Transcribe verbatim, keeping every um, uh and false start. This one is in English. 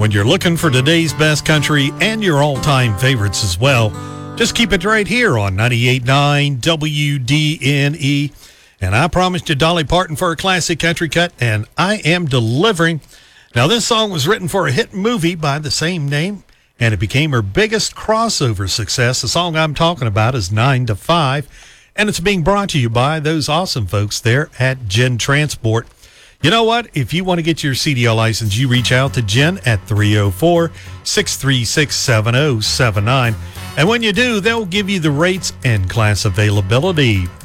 When you're looking for today's best country and your all-time favorites as well, just keep it right here on ninety-eight point nine W D N E. And I promised you Dolly Parton for a classic country cut, and I am delivering. Now, this song was written for a hit movie by the same name, and it became her biggest crossover success. The song I'm talking about is nine to five, and it's being brought to you by those awesome folks there at Jen Transport. You know what? If you want to get your C D L license, you reach out to Jen at three oh four, six three six, seven oh seven nine. And when you do, they'll give you the rates and class availability.